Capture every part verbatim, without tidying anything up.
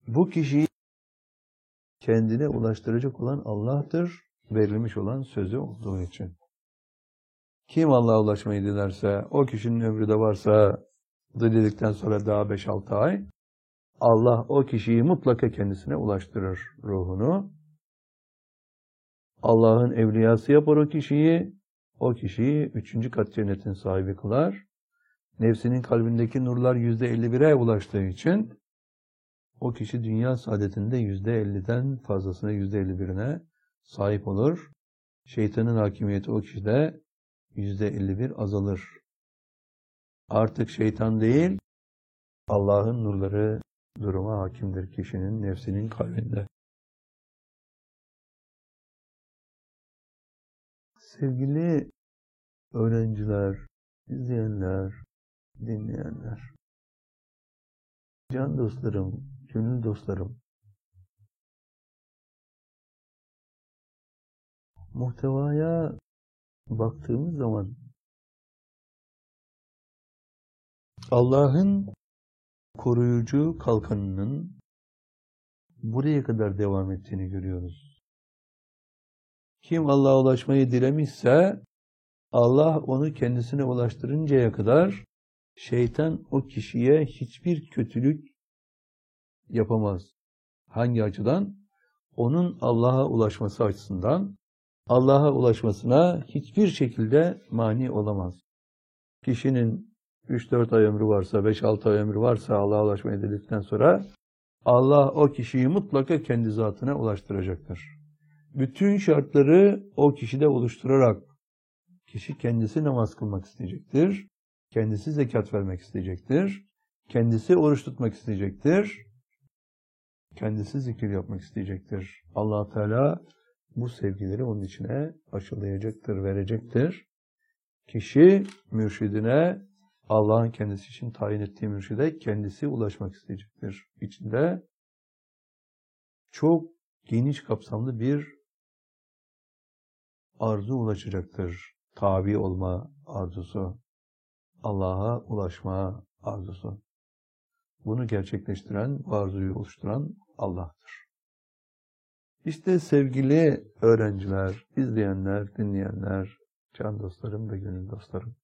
Bu kişiyi kendine ulaştıracak olan Allah'tır, verilmiş olan sözü olduğu için. Kim Allah'a ulaşmayı dilerse, o kişinin ömrü de varsa, diledikten sonra daha beş altı ay, Allah o kişiyi mutlaka kendisine ulaştırır ruhunu. Allah'ın evliyası yapar o kişiyi, o kişiyi üçüncü kat cennetin sahibi kılar. Nefsinin kalbindeki nurlar yüzde elli bire ulaştığı için, o kişi dünya saadetinde yüzde elliden fazlasına, yüzde elli birine sahip olur. Şeytanın hakimiyeti o kişide yüzde elli bir azalır. Artık şeytan değil, Allah'ın nurları duruma hakimdir kişinin nefsinin kalbinde. Sevgili öğrenciler, izleyenler, dinleyenler, can dostlarım, gönül dostlarım, muhtevaya baktığımız zaman Allah'ın koruyucu kalkanının buraya kadar devam ettiğini görüyoruz. Kim Allah'a ulaşmayı dilemişse Allah onu kendisine ulaştırıncaya kadar şeytan o kişiye hiçbir kötülük yapamaz. Hangi açıdan? Onun Allah'a ulaşması açısından Allah'a ulaşmasına hiçbir şekilde mani olamaz. Kişinin üç dört ay ömrü varsa, beş altı ay ömrü varsa Allah'a ulaşmayı diledikten sonra Allah o kişiyi mutlaka kendi zatına ulaştıracaktır. Bütün şartları o kişide oluşturarak kişi kendisi namaz kılmak isteyecektir. Kendisi zekat vermek isteyecektir. Kendisi oruç tutmak isteyecektir. Kendisi zikir yapmak isteyecektir. Allah Teala bu sevgileri onun içine aşılayacaktır, verecektir. Kişi mürşidine, Allah'ın kendisi için tayin ettiği mürşide kendisi ulaşmak isteyecektir. İçinde çok geniş kapsamlı bir arzu ulaşacaktır. Tabi olma arzusu, Allah'a ulaşma arzusu. Bunu gerçekleştiren, bu arzuyu oluşturan Allah'tır. İşte sevgili öğrenciler, izleyenler, dinleyenler, can dostlarım ve gönül dostlarım.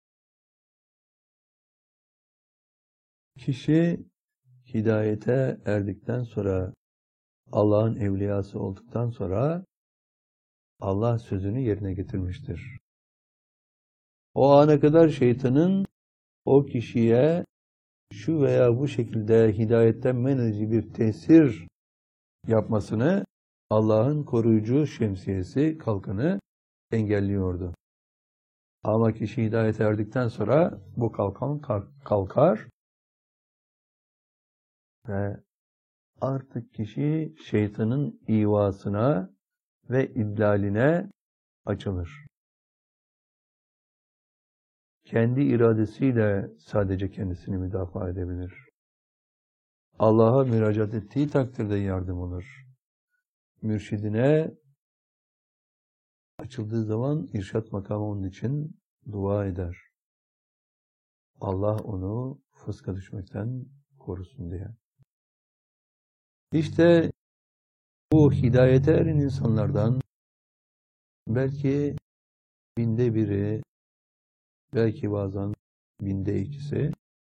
Kişi hidayete erdikten sonra, Allah'ın evliyası olduktan sonra Allah sözünü yerine getirmiştir. O ana kadar şeytanın o kişiye şu veya bu şekilde hidayetten men edici bir tesir yapmasını Allah'ın koruyucu şemsiyesi, kalkanı engelliyordu. Ama kişi hidayete erdikten sonra bu kalkan kalkar ve artık kişi şeytanın ivasına ve idlaline açılır. Kendi iradesiyle sadece kendisini müdafaa edebilir. Allah'a müracaat ettiği takdirde yardım olur. Mürşidine açıldığı zaman irşat makamı onun için dua eder. Allah onu fıska düşmekten korusun diye. İşte bu hidayete eren insanlardan belki binde biri, belki bazen binde ikisi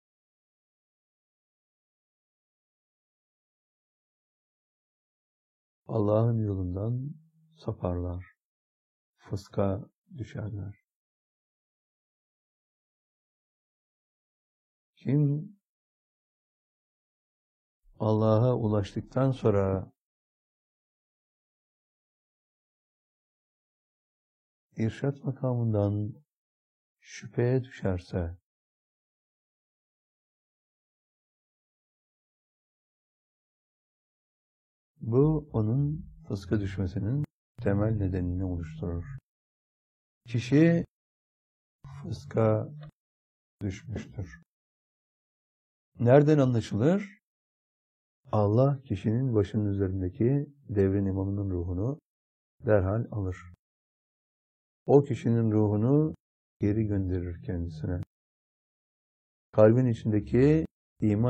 Allah'ın yolundan saparlar, fıska düşerler. Kim Allah'a ulaştıktan sonra irşat makamından şüpheye düşerse, bu onun fıska düşmesinin temel nedenini oluşturur. Kişi fıska düşmüştür. Nereden anlaşılır? Allah kişinin başının üzerindeki devrin imamının ruhunu derhal alır. O kişinin ruhunu geri gönderir kendisine. Kalbin içindeki iman